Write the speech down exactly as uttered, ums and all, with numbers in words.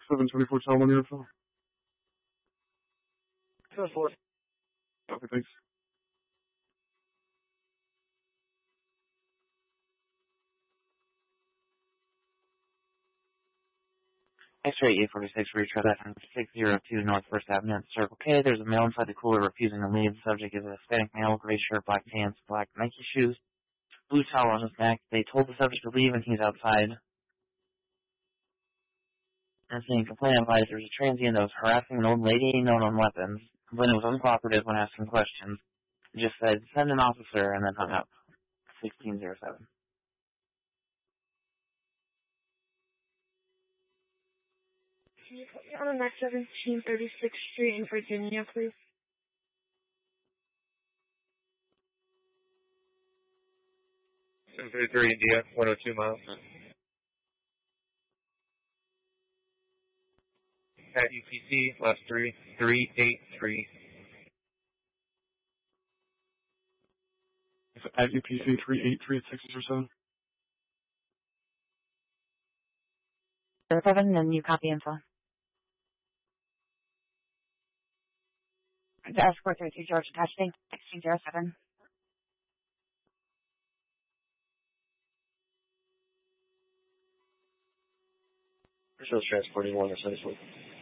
seven twenty-four, Tower one, your phone. seven four. Okay, thanks. X-ray eight forty-six, retread at six oh two North First Avenue at Circle K. There's a male inside the cooler refusing to leave. The subject is a Hispanic male, gray shirt, black pants, black Nike shoes, blue towel on his neck. They told the subject to leave and he's outside. And saying complaint advised there was a transient that was harassing an old lady known on weapons. Complainant was uncooperative when asking questions. He just said, send an officer, and then hung up. sixteen oh seven. Can you put me on the seventeen thirty-sixth Street in Virginia, please? seven thirty-three India, one oh two miles. At U P C, last three, three eight three. At U P C three eight three at six oh seven. zero seven, and you copy info. Dash four three two George attaching sixteen oh seven. Pursuit transporting one or seven.